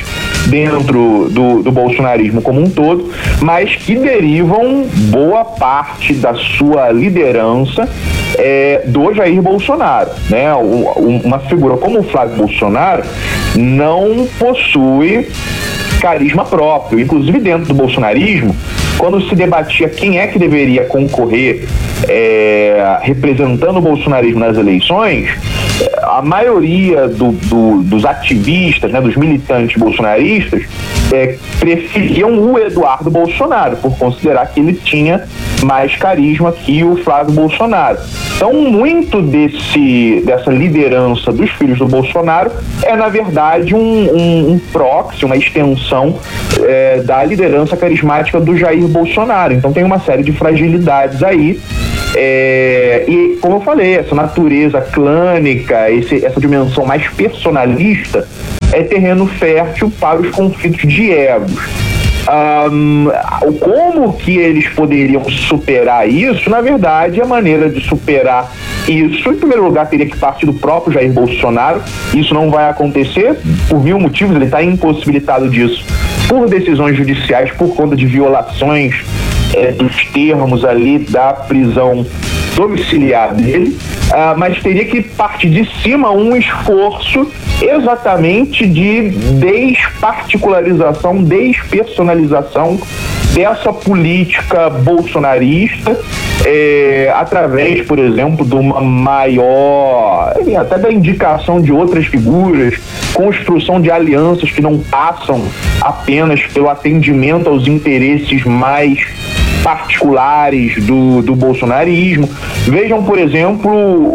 S1: dentro do, do bolsonarismo como um todo, mas que derivam boa parte da sua liderança é, do Jair Bolsonaro, né? O, uma figura como o Flávio Bolsonaro não possui carisma próprio. Inclusive, dentro do bolsonarismo, quando se debatia quem é que deveria concorrer é, representando o bolsonarismo nas eleições, a maioria do, do, dos ativistas, né, dos militantes bolsonaristas, é, preferiam o Eduardo Bolsonaro, por considerar que ele tinha mais carisma que o Flávio Bolsonaro. Então, muito desse, dessa liderança dos filhos do Bolsonaro é, na verdade, um, um, um proxy, uma extensão é, da liderança carismática do Jair Bolsonaro. Então, tem uma série de fragilidades aí. É, e, como eu falei, essa natureza clânica, esse, essa dimensão mais personalista é terreno fértil para os conflitos de egos. Um, como que eles poderiam superar isso? Na verdade, a maneira de superar isso, em primeiro lugar, teria que partir do próprio Jair Bolsonaro. Isso não vai acontecer por mil motivos, ele está impossibilitado disso por decisões judiciais, por conta de violações é, dos termos ali da prisão domiciliar dele, uh, mas teria que partir de cima um esforço exatamente de desparticularização, despersonalização dessa política bolsonarista, é, através, por exemplo, de uma maior, até da indicação de outras figuras, construção de alianças que não passam apenas pelo atendimento aos interesses mais particulares do, do bolsonarismo. Vejam, por exemplo,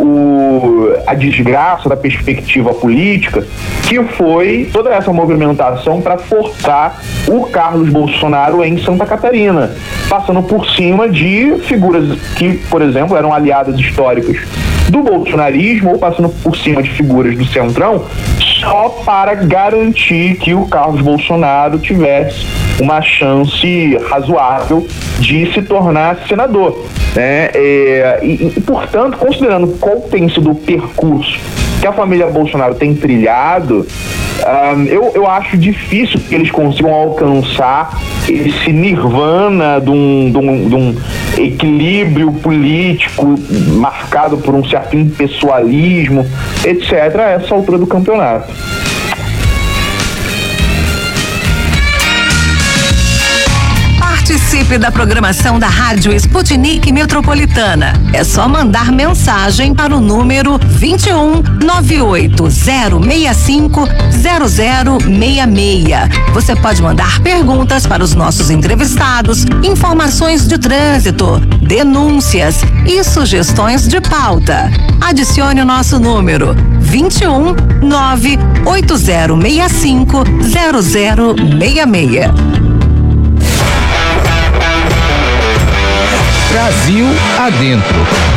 S1: o, a desgraça da perspectiva política, que foi toda essa movimentação para forçar o Carlos Bolsonaro em Santa Catarina, passando por cima de figuras que, por exemplo, eram aliadas históricas do bolsonarismo, ou passando por cima de figuras do Centrão, só para garantir que o Carlos Bolsonaro tivesse uma chance razoável de se tornar senador, né? É, e, e, portanto, considerando qual tem sido o percurso que a família Bolsonaro tem trilhado, um, eu, eu acho difícil que eles consigam alcançar esse nirvana de um, de um, de um equilíbrio político marcado por um certo impessoalismo, etcétera, a essa altura do campeonato.
S4: Participe da programação da Rádio Sputnik Metropolitana. É só mandar mensagem para o número vinte e um, nove oito zero seis cinco, zero zero seis seis. Você pode mandar perguntas para os nossos entrevistados, informações de trânsito, denúncias e sugestões de pauta. Adicione o nosso número vinte e um, nove oito zero seis cinco, zero zero seis seis.
S9: Brasil adentro.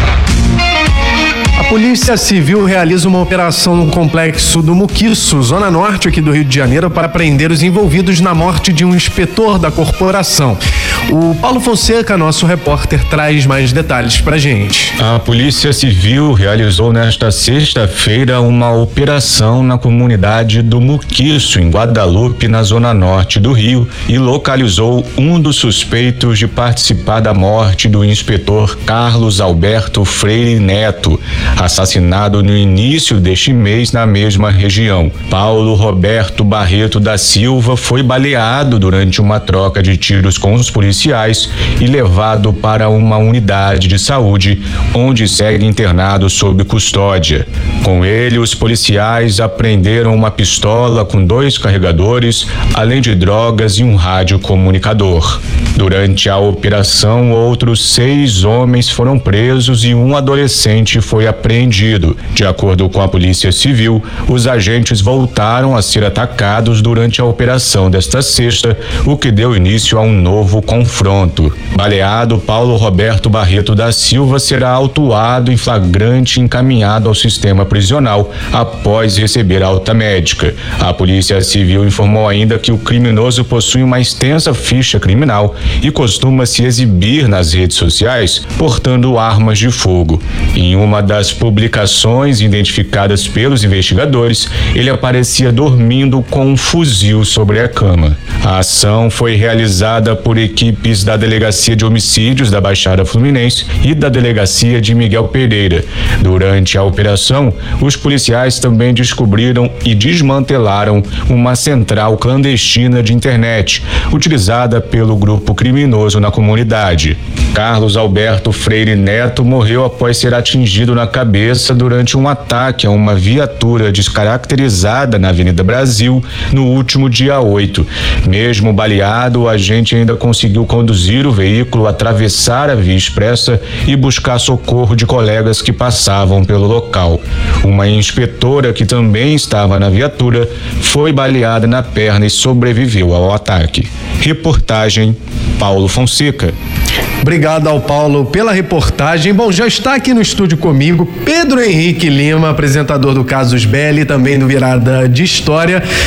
S5: A Polícia Civil realiza uma operação no complexo do Muquiço, zona norte aqui do Rio de Janeiro, para prender os envolvidos na morte de um inspetor da corporação. O Paulo Fonseca, nosso repórter, traz mais detalhes pra gente.
S11: A Polícia Civil realizou nesta sexta-feira uma operação na comunidade do Muquiço, em Guadalupe, na zona norte do Rio, e localizou um dos suspeitos de participar da morte do inspetor Carlos Alberto Freire Neto, assassinado no início deste mês na mesma região. Paulo Roberto Barreto da Silva foi baleado durante uma troca de tiros com os policiais e levado para uma unidade de saúde, onde segue internado sob custódia. Com ele, os policiais apreenderam uma pistola com dois carregadores, além de drogas e um radiocomunicador. Durante a operação, outros seis homens foram presos e um adolescente foi apreendido. De acordo com a Polícia Civil, os agentes voltaram a ser atacados durante a operação desta sexta, o que deu início a um novo confronto. Baleado, Paulo Roberto Barreto da Silva será autuado em flagrante e encaminhado ao sistema prisional após receber alta médica. A Polícia Civil informou ainda que o criminoso possui uma extensa ficha criminal e costuma se exibir nas redes sociais portando armas de fogo. Em uma das das publicações identificadas pelos investigadores, ele aparecia dormindo com um fuzil sobre a cama. A ação foi realizada por equipes da Delegacia de Homicídios da Baixada Fluminense e da Delegacia de Miguel Pereira. Durante a operação, os policiais também descobriram e desmantelaram uma central clandestina de internet, utilizada pelo grupo criminoso na comunidade. Carlos Alberto Freire Neto morreu após ser atingido na cabeça durante um ataque a uma viatura descaracterizada na Avenida Brasil no último dia oito. Mesmo baleado, o agente ainda conseguiu conduzir o veículo, atravessar a via expressa e buscar socorro de colegas que passavam pelo local. Uma inspetora que também estava na viatura foi baleada na perna e sobreviveu ao ataque. Reportagem Paulo Fonseca.
S5: Obrigado ao Paulo pela reportagem. Bom, já está aqui no estúdio comigo Pedro Henrique Lima, apresentador do Casus Belli, também do Virada de História.